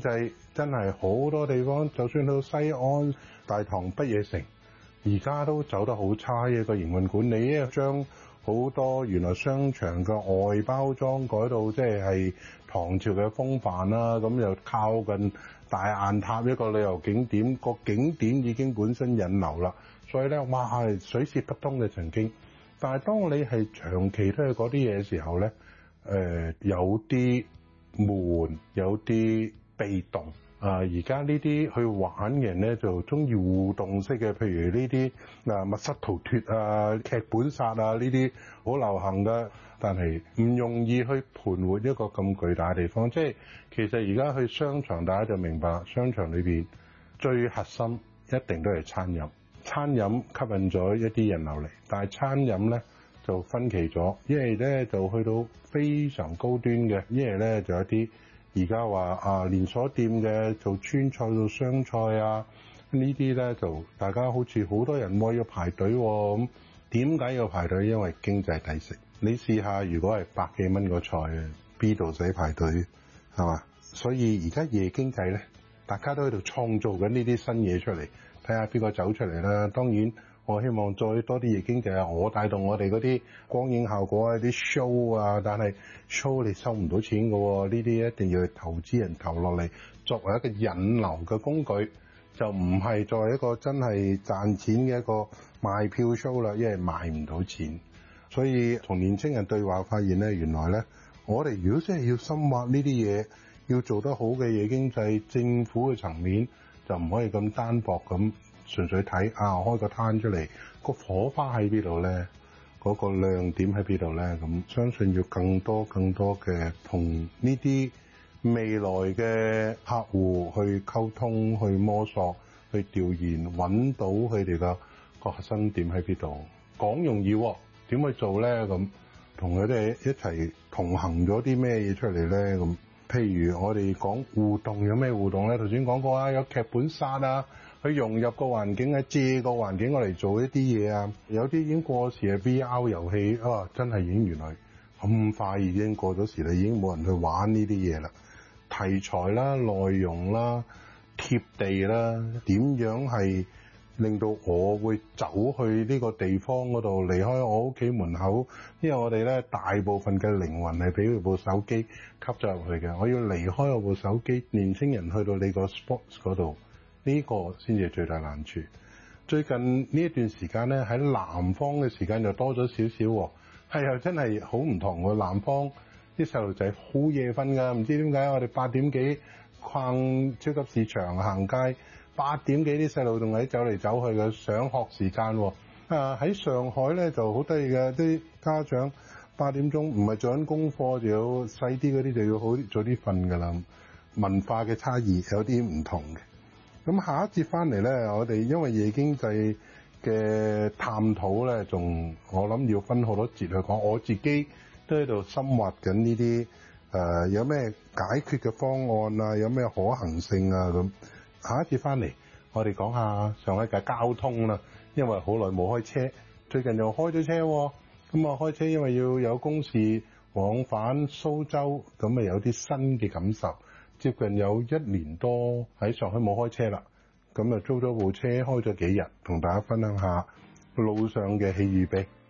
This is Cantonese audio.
濟真係好多地方，就算到西安、大棠、不夜城，而家都走得好差嘅個營運管理，因為將好多原來商場嘅外包裝改到即係唐朝嘅風範啦，咁又靠近大雁塔一個旅遊景點，個景點已經本身引流啦，所以咧哇係水泄不通嘅曾經。但係當你係長期都係嗰啲嘢嘅時候咧，有啲悶，有啲被動。而家呢啲去玩嘅人咧就中意互動式嘅，譬如呢啲密室逃脫啊、劇本殺啊呢啲好流行嘅，但係唔容易去盤活一個咁巨大嘅地方。即係其實而家去商場，大家就明白商場裏邊最核心一定都係餐飲。餐飲吸引咗一啲人流嚟，但係餐飲咧就分歧咗，一係咧就去到非常高端嘅，一係咧就有啲而家話連鎖店嘅做川菜做湘菜啊，呢啲咧就大家好似好多人要排隊喎，咁點解要排隊？因為經濟抵食。你試下如果係百幾蚊個菜，B 度使排隊係嘛？所以而家夜經濟咧，大家都喺度創造緊呢啲新嘢出嚟，睇下邊個走出嚟啦。當然我希望再多啲夜經濟啊，我帶動我哋嗰啲光影效果啊、啲 show 啊，但係 show 你收唔到錢㗎喎，呢啲一定要投資人投落嚟，作為一個引流嘅工具，就唔係作為一個真係賺錢嘅一個賣票 show 啦，因為賣唔到錢。所以同年青人對話發現咧，原來咧我哋如果真係要深挖呢啲嘢，要做得好嘅夜經濟，政府嘅層面就唔可以咁單薄咁純粹睇開個攤出嚟，個火花喺邊度咧？嗰個亮點喺邊度咧？咁相信要更多嘅同呢啲未來嘅客戶去溝通、去摸索、去調研，揾到佢哋個核心點喺邊度。講容易喎，點去做咧？咁同佢哋一齊同行咗啲咩嘢出嚟咧？咁譬如我哋講互動，有咩互動咧？頭先講過啊，有劇本殺啊，去融入個環境啊，借個環境我嚟做一啲嘢啊。有啲已經過時嘅 VR 遊戲真係已經原來咁快已經過咗時啦，已經冇人去玩呢啲嘢啦。題材啦、內容啦、貼地啦，點樣係令到我會走去呢個地方嗰度，離開我屋企門口，因為我哋咧大部分嘅靈魂係俾部手機吸咗入去嘅。我要離開我部手機，年青人去到你個 sports 嗰度，呢個先至係最大難處。最近呢一段時間咧，喺南方嘅時間就多咗少少喎，係真係好唔同喎。南方啲細路仔好夜瞓㗎，唔知點解我哋8點幾逛超級市場行街，8點幾啲細路仲喺走嚟走去嘅上學時間喎。喺上海咧就好得意嘅，啲家長8點鐘唔係做緊功課，就要細啲嗰啲就要好早啲瞓㗎啦。文化嘅差異有啲唔同嘅。咁下一節翻嚟咧，我哋因為夜經濟嘅探討咧，仲我諗要分好多節去講。我自己都喺度深挖緊呢啲有咩解決嘅方案啊，有咩可行性啊咁。下一節翻嚟，我哋講下上海嘅交通啦。因為好耐冇開車，最近又開咗車喎。咁啊開車，因為要有公事往返蘇州，咁啊有啲新嘅感受。接近有1年多喺上海冇開車啦，咁啊租咗部車開咗幾日，同大家分享下路上嘅喜與悲。